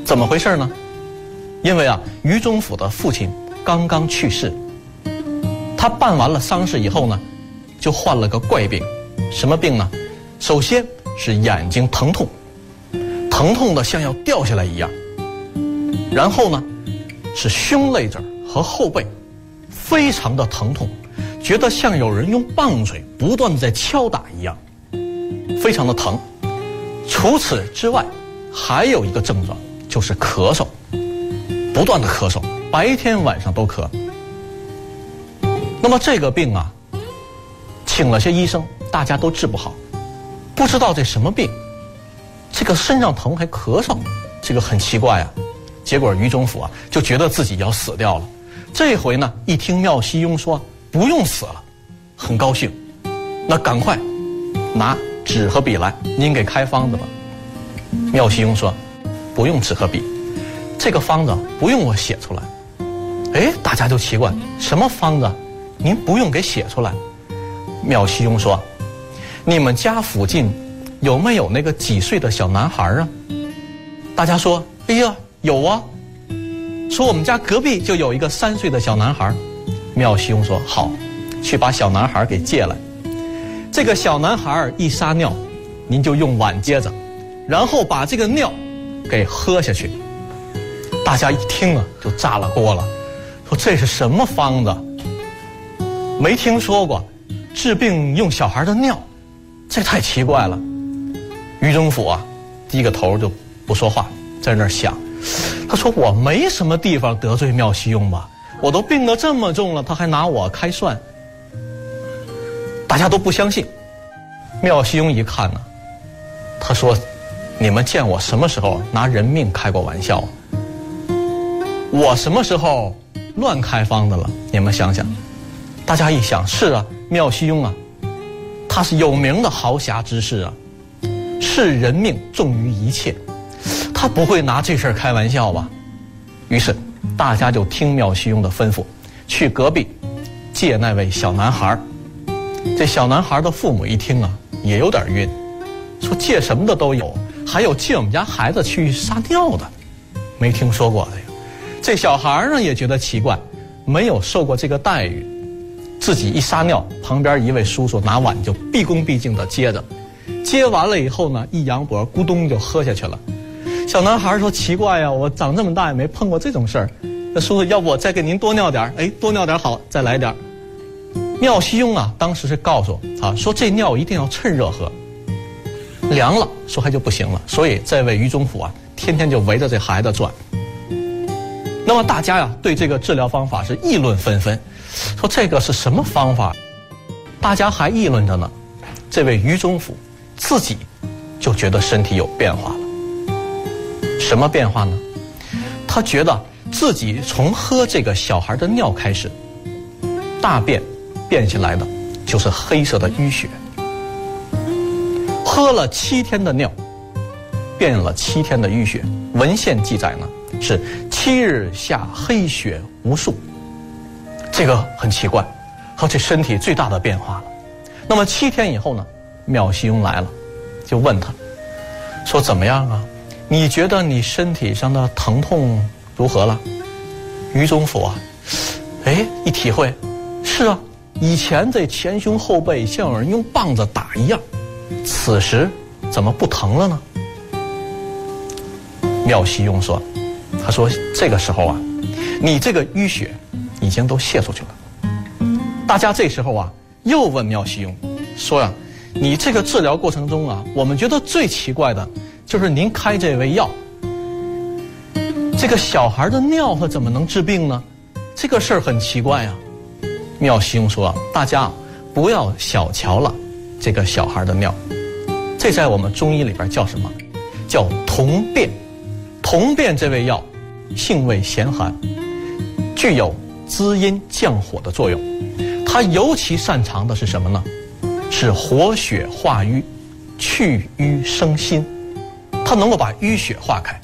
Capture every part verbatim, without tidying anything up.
怎么回事呢？因为啊，于中甫的父亲刚刚去世，他办完了丧事以后呢，就患了个怪病。什么病呢？首先是眼睛疼痛，疼痛的像要掉下来一样。然后呢，是胸肋这儿和后背非常的疼痛，觉得像有人用棒槌不断的在敲打一样，非常的疼。除此之外，还有一个症状就是咳嗽，不断的咳嗽，白天晚上都咳。那么这个病啊，请了些医生，大家都治不好，不知道这什么病，这个身上疼还咳嗽，这个很奇怪啊。结果于中甫啊就觉得自己要死掉了。这回呢，一听妙西庸说不用死了，很高兴，那赶快拿纸和笔来，您给开方子吧。妙西庸说不用纸和笔，这个方子不用我写出来。哎，大家就奇怪，什么方子您不用给写出来？妙西庸说，你们家附近有没有那个几岁的小男孩啊？大家说，哎呀，有啊。说我们家隔壁就有一个三岁的小男孩。妙西庸说，好，去把小男孩给借来。这个小男孩一撒尿，您就用碗接着，然后把这个尿给喝下去。大家一听啊，就炸了锅了，说这是什么方子？没听说过，治病用小孩的尿，这太奇怪了。于中甫啊，低个头就不说话，在那儿想。他说我没什么地方得罪妙西庸吧，我都病得这么重了，他还拿我开涮。大家都不相信。妙西庸一看呢，他说你们见我什么时候拿人命开过玩笑？我什么时候乱开方子了？你们想想。大家一想，是啊，妙西庸啊，他是有名的豪侠之士啊，视人命重于一切，他不会拿这事儿开玩笑吧？于是大家就听妙西庸的吩咐，去隔壁借那位小男孩。这小男孩的父母一听啊，也有点晕，说借什么的都有，还有借我们家孩子去撒尿的，没听说过这个。这小孩呢也觉得奇怪，没有受过这个待遇，自己一撒尿，旁边一位叔叔拿碗就毕恭毕敬地接着，接完了以后呢，一扬脖，咕咚就喝下去了。小男孩说，奇怪呀，我长这么大也没碰过这种事儿。那叔叔，要不我再给您多尿点？哎，多尿点好，再来点。妙西庸啊，当时是告诉啊，说这尿一定要趁热喝，凉了说还就不行了。所以这位于中甫啊，天天就围着这孩子转。那么大家呀，对这个治疗方法是议论纷纷，说这个是什么方法？大家还议论着呢，这位于中甫自己就觉得身体有变化了。什么变化呢？他觉得自己从喝这个小孩的尿开始，大便变下来的就是黑色的淤血。喝了七天的尿，变了七天的淤血。文献记载呢是七日下黑血无数。这个很奇怪，和这身体最大的变化了。那么七天以后呢，妙西庸来了，就问他说，怎么样啊？你觉得你身体上的疼痛如何了？于中甫啊，哎，一体会，是啊，以前这前胸后背像有人用棒子打一样，此时怎么不疼了呢？妙西庸说，他说这个时候啊，你这个淤血已经都泄出去了。大家这时候啊，又问妙西庸说呀、啊，你这个治疗过程中啊，我们觉得最奇怪的就是您开这味药，这个小孩的尿它怎么能治病呢？这个事儿很奇怪啊。妙西庸说，大家不要小瞧了这个小孩的尿，这在我们中医里边叫什么？叫同便。同便这味药性味咸寒，具有滋阴降火的作用。它尤其擅长的是什么呢？是活血化瘀，去瘀生新。它能够把淤血化开。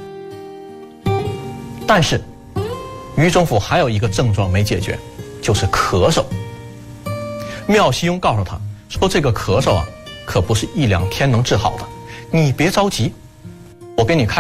但是于中甫还有一个症状没解决，就是咳嗽。妙西庸告诉他说，这个咳嗽啊，可不是一两天能治好的，你别着急，我给你开